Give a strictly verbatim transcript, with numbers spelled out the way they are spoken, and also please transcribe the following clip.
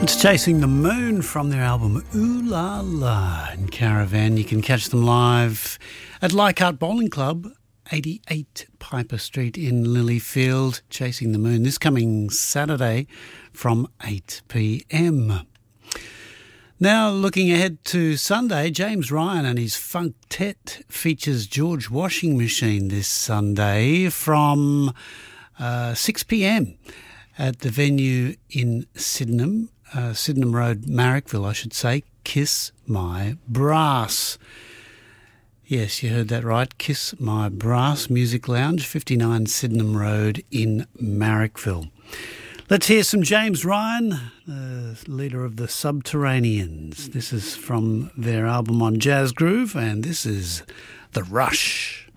It's Chasing the Moon from their album Ooh La La in Caravan. You can catch them live at Leichhardt Bowling Club, eighty-eight Piper Street in Lilyfield. Chasing the Moon this coming Saturday from eight p m. Now looking ahead to Sunday, James Ryan and his Funktet features George Washing Machine this Sunday from uh, six p m at the venue in Sydenham. Uh, Sydenham Road, Marrickville, I should say, Kiss My Brass. Yes, you heard that right, Kiss My Brass Music Lounge, fifty-nine Sydenham Road in Marrickville. Let's hear some James Ryan, the leader of the Subterraneans. This is from their album on Jazz Groove, and this is The Rush.